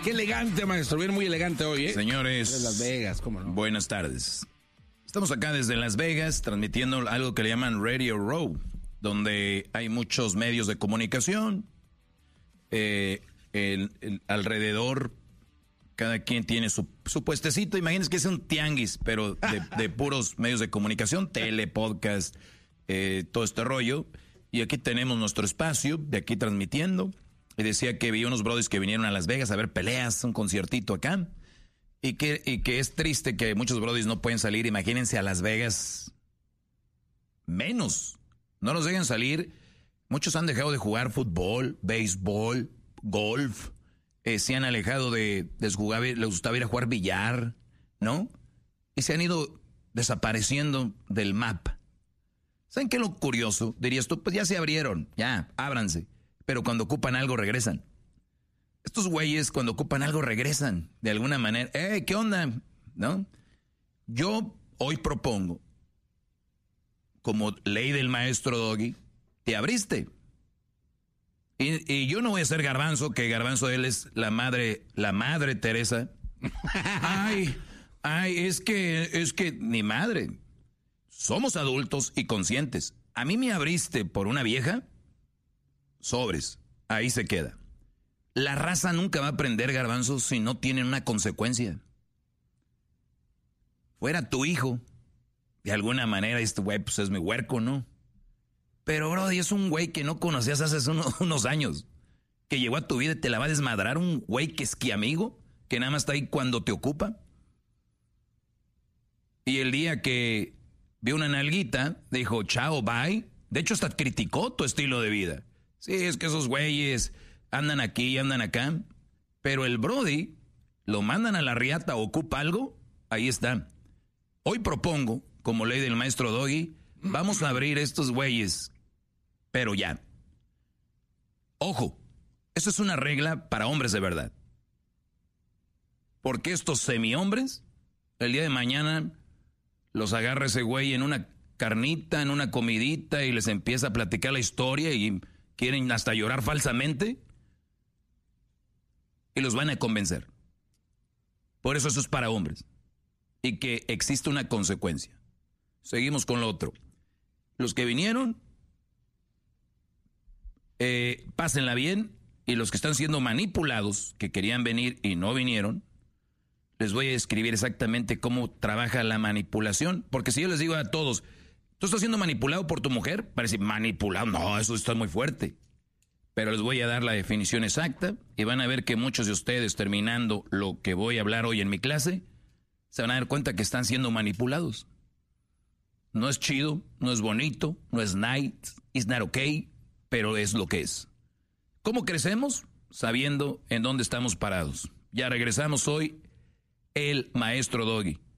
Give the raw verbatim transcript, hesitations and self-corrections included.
Qué elegante, maestro. Bien, muy elegante hoy, ¿eh? Señores, de Las Vegas, ¿cómo no? Buenas tardes. Estamos acá desde Las Vegas transmitiendo algo que le llaman Radio Row, donde hay muchos medios de comunicación. Eh, el, el, alrededor, cada quien tiene su, su puestecito. Imagínense que es un tianguis, pero de, de puros medios de comunicación, tele, podcast, eh, todo este rollo. Y aquí tenemos nuestro espacio, de aquí transmitiendo. Y decía que vi unos brothers que vinieron a Las Vegas a ver peleas, un conciertito acá. Y que, y que es triste que muchos brothers no pueden salir. Imagínense a Las Vegas. Menos. No los dejan salir. Muchos han dejado de jugar fútbol, béisbol, golf. Eh, se han alejado de, de jugar, les gustaba ir a jugar billar, ¿no? Y se han ido desapareciendo del mapa. ¿Saben qué es lo curioso? Dirías tú, pues ya se abrieron, ya, ábranse. Pero cuando ocupan algo, regresan. Estos güeyes, cuando ocupan algo, regresan. De alguna manera. ¡Eh, qué onda! ¿No? Yo hoy propongo, como ley del maestro Doggy, te abriste. Y, y yo no voy a ser Garbanzo, que Garbanzo él es la madre, la madre Teresa. Ay, ay, es que, es que, ni madre. Somos adultos y conscientes. A mí me abriste por una vieja. Sobres, ahí se queda. La raza nunca va a aprender, Garbanzo, si no tienen una consecuencia. Fuera tu hijo, de alguna manera este güey pues es mi huerco, ¿no? Pero, brody, es un güey que no conocías hace unos, unos años, que llegó a tu vida y te la va a desmadrar, un güey que es que amigo, que nada más está ahí cuando te ocupa. Y el día que vio una nalguita, dijo, chao, bye. De hecho, hasta criticó tu estilo de vida. Sí, es que esos güeyes andan aquí y andan acá. Pero el brody, lo mandan a la riata, ocupa algo, ahí está. Hoy propongo, como ley del maestro Doggy, vamos a abrir estos güeyes, pero ya. Ojo, eso es una regla para hombres de verdad. Porque estos semi-hombres, el día de mañana, los agarra ese güey en una carnita, en una comidita y les empieza a platicar la historia y quieren hasta llorar falsamente y los van a convencer. Por eso eso es para hombres. Y que existe una consecuencia. Seguimos con lo otro. Los que vinieron, eh, pásenla bien. Y los que están siendo manipulados, que querían venir y no vinieron, les voy a escribir exactamente cómo trabaja la manipulación. Porque si yo les digo a todos, ¿tú estás siendo manipulado por tu mujer? Parece manipulado. No, eso está muy fuerte. Pero les voy a dar la definición exacta y van a ver que muchos de ustedes, terminando lo que voy a hablar hoy en mi clase, se van a dar cuenta que están siendo manipulados. No es chido, no es bonito, no es nice, it's not okay, pero es lo que es. ¿Cómo crecemos? Sabiendo en dónde estamos parados. Ya regresamos hoy, el maestro Doggy.